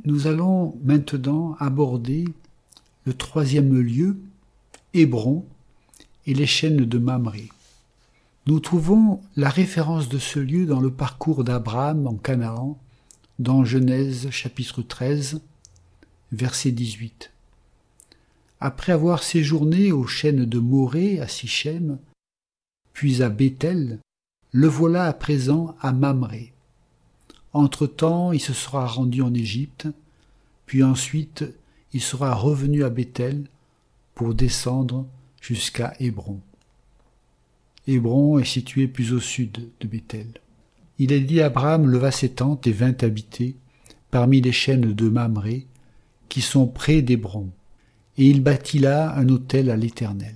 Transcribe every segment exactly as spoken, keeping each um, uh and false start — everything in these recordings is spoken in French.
Nous allons maintenant aborder le troisième lieu, Hébron, et les chaînes de Mamré. Nous trouvons la référence de ce lieu dans le parcours d'Abraham en Canaan, dans Genèse chapitre treize, verset dix-huit. Après avoir séjourné aux chaînes de Morée à Sichem, puis à Béthel, le voilà à présent à Mamré. Entre-temps, il se sera rendu en Égypte, puis ensuite il sera revenu à Béthel pour descendre jusqu'à Hébron. Hébron est situé plus au sud de Béthel. Il est dit Abraham leva ses tentes et vint habiter parmi les chaînes de Mamré qui sont près d'Hébron, et il bâtit là un autel à l'Éternel.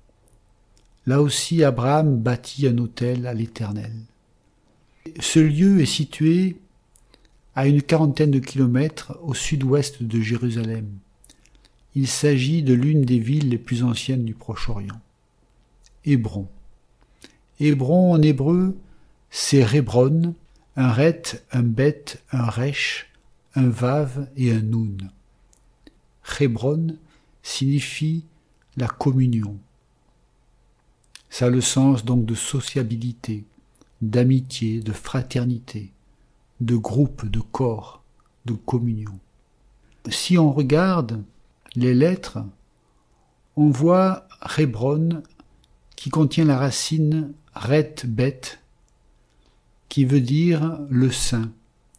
Là aussi Abraham bâtit un autel à l'Éternel. Ce lieu est situé à une quarantaine de kilomètres au sud-ouest de Jérusalem. Il s'agit de l'une des villes les plus anciennes du Proche-Orient. Hébron. Hébron en hébreu, c'est Rébron, un ret, un bet, un resh, un vav et un noun. Rébron signifie la communion. Ça a le sens donc de sociabilité, d'amitié, de fraternité, de groupe, de corps, de communion. Si on regarde les lettres, on voit Rébron qui contient la racine ret bet, qui veut dire le sein,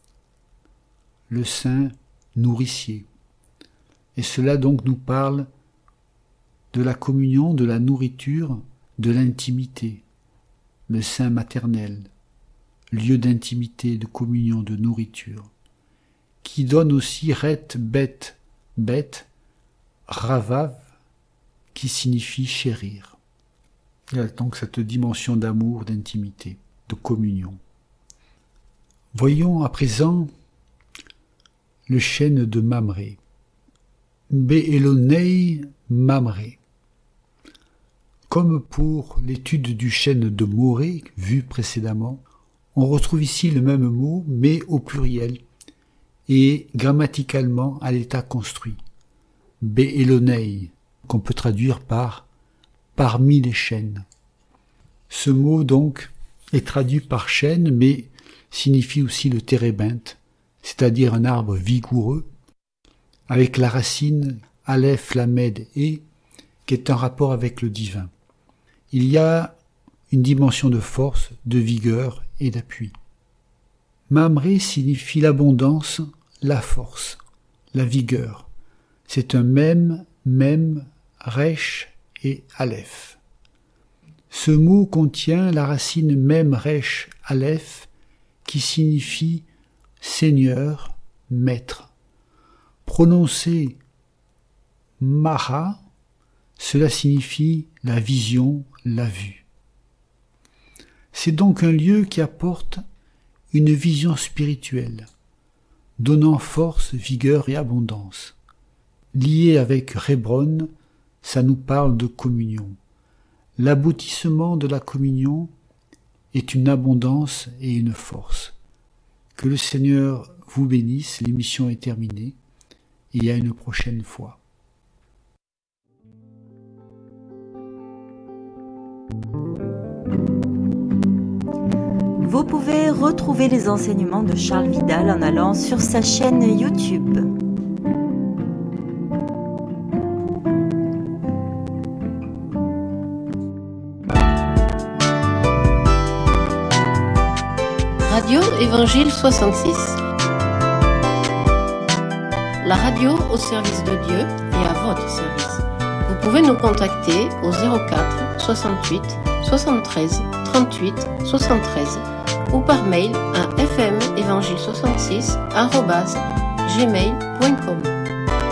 le sein nourricier. Et cela donc nous parle de la communion, de la nourriture, de l'intimité, le sein maternel, lieu d'intimité, de communion, de nourriture, qui donne aussi ret bet bet, ravav, qui signifie chérir. Il y a donc cette dimension d'amour, d'intimité, de communion. Voyons à présent le chêne de Mamré. Be'elonei Mamré. Comme pour l'étude du chêne de Morée, vu précédemment, on retrouve ici le même mot, mais au pluriel, et grammaticalement à l'état construit. Be'elonei, qu'on peut traduire par parmi les chênes. Ce mot donc est traduit par chêne, mais signifie aussi le térébinthe, c'est-à-dire un arbre vigoureux, avec la racine aleph, lamed, et, qui est en rapport avec le divin. Il y a une dimension de force, de vigueur et d'appui. Mamré signifie l'abondance, la force, la vigueur. C'est un même, même, resh et aleph. Ce mot contient la racine même resh, aleph, qui signifie Seigneur, Maître. Prononcé Maha, cela signifie la vision, la vue. C'est donc un lieu qui apporte une vision spirituelle, donnant force, vigueur et abondance. Lié avec Rébron, ça nous parle de communion. L'aboutissement de la communion est une abondance et une force. Que le Seigneur vous bénisse, l'émission est terminée, et à une prochaine fois. Vous pouvez retrouver les enseignements de Charles Vidal en allant sur sa chaîne YouTube. Radio Évangile soixante-six. La radio au service de Dieu et à votre service. Vous pouvez nous contacter au zéro quatre soixante-huit soixante-treize trente-huit soixante-treize ou par mail à f m évangile soixante-six arobase gmail point com.